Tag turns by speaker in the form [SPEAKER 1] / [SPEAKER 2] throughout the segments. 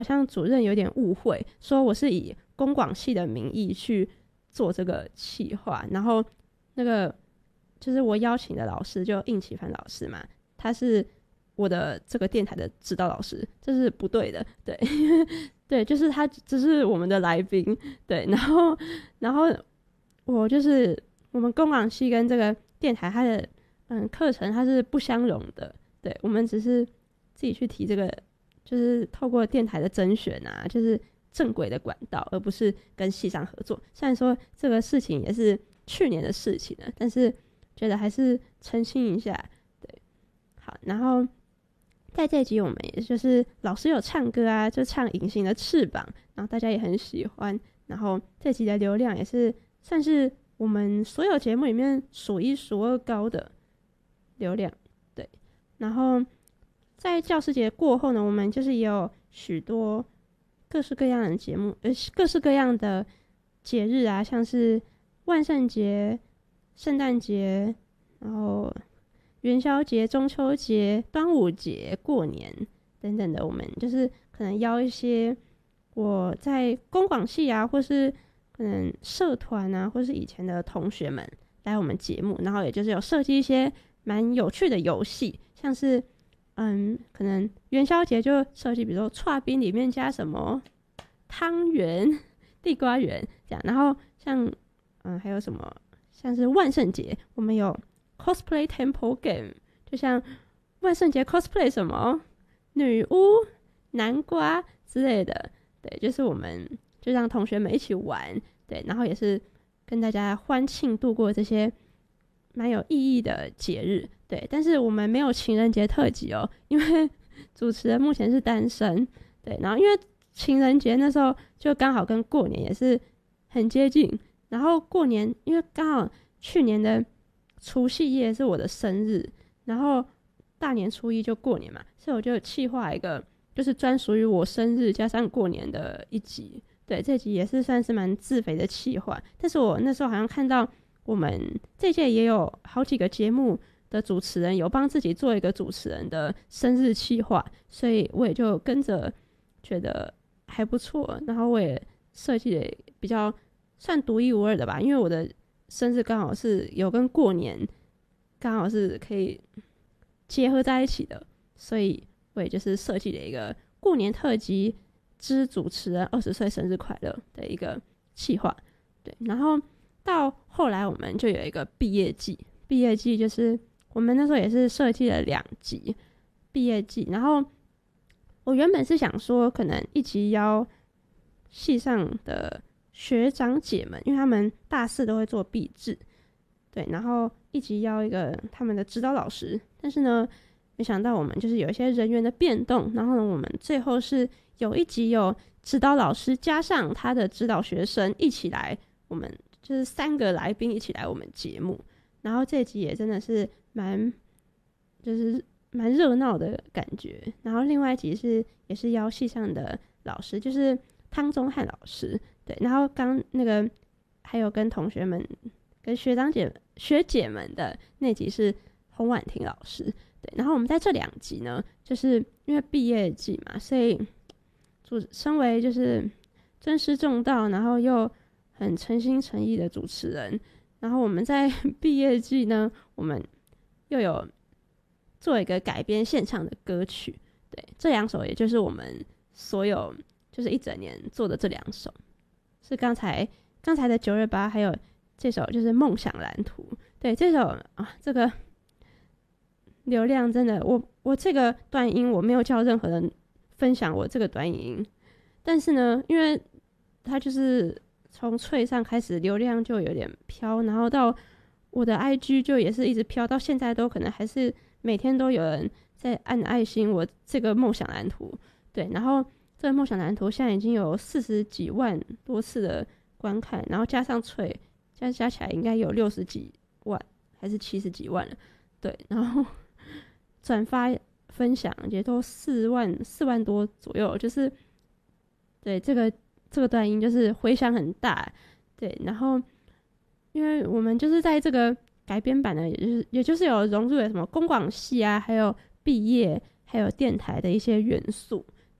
[SPEAKER 1] 好像主任有点误会，说我是以公广系的名义去做这个企划，然后那个就是我邀请的老师就应启凡老师嘛，他是我的这个电台的指导老师，这是不对的，对对，就是他只是我们的来宾，对，然后我就是我们公广系跟这个电台它的课程它是不相容的，对，我们只是自己去提这个，就是透过电台的甄选啊，就是正规的管道，而不是跟系上合作。虽然说这个事情也是去年的事情了，但是觉得还是澄清一下，对，好，然后在这集我们也就是老师有唱歌啊，就唱《隐形的翅膀》，然后大家也很喜欢，然后这集的流量也是算是我们所有节目里面数一数二高的流量，对。然后在教师节过后呢，我们就是也有许多各式各样的节目，各式各样的节日啊，像是万圣节、圣诞节，然后元宵节、中秋节、端午节、过年等等的，我们就是可能邀一些我在公广系啊，或是可能社团啊，或是以前的同学们来我们节目，然后也就是有设计一些蛮有趣的游戏，像是可能元宵节就设计，比如说剉冰里面加什么汤圆、地瓜圆这样，然后像还有什么像是万圣节，我们有cosplay temple game， 就像万圣节 cosplay 什么女巫、南瓜之类的，对，就是我们就让同学们一起玩，对，然后也是跟大家欢庆度过这些蛮有意义的节日，对，但是我们没有情人节特辑哦，因为主持人目前是单身，对，然后因为情人节那时候就刚好跟过年也是很接近，然后过年因为刚好去年的除夕夜是我的生日，然后大年初一就过年嘛，所以我就企划一个就是专属于我生日加上过年的一集，对，这集也是算是蛮自肥的企划，但是我那时候好像看到我们这届也有好几个节目的主持人有帮自己做一个主持人的生日企划，所以我也就跟着觉得还不错，然后我也设计的比较算独一无二的吧，因为我的生日刚好是有跟过年刚好是可以结合在一起的，所以我也就是设计了一个过年特辑之主持人20岁生日快乐的一个企划，对，然后到后来我们就有一个毕业季，毕业季就是我们那时候也是设计了2集毕业季，然后我原本是想说可能一集邀系上的学长姐们，因为他们大4都会做毕制，对，然后一集邀一个他们的指导老师，但是呢没想到我们就是有一些人员的变动，然后呢我们最后是有一集有指导老师加上他的指导学生一起来，我们就是3个来宾一起来我们节目，然后这集也真的是蛮热闹的感觉，然后另外一集也是邀系上的老师，就是汤宗翰老师，对，然后刚那个还有跟同学们跟学姐们的那集是洪婉婷老师，对，然后我们在这2集呢，就是因为毕业季嘛，所以身为就是尊师重道，然后又很诚心诚意的主持人，然后我们在毕业季呢，我们又有做一个改编现场的歌曲，对，这2首也就是我们所有就是一整年做的这2首，是刚才的928，还有这首就是梦想蓝图，对，这首这个流量真的，我这个短音我没有叫任何人分享我这个短影音，但是呢，因为它就是从脆上开始流量就有点飘，然后到我的 IG 就也是一直飘，到现在都可能还是每天都有人在按爱心我这个梦想蓝图，对，然后这个梦想蓝图现在已经有40几万多次的观看，然后加上脆加起来应该有60几万还是70几万了，对，然后转发分享也都4万多左右，就是对这个短音就是回响很大，对，然后因为我们就是在这个改编版呢，也就是有融入了什么公广系啊，还有毕业，还有电台的一些元素，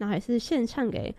[SPEAKER 1] 然后也是献唱给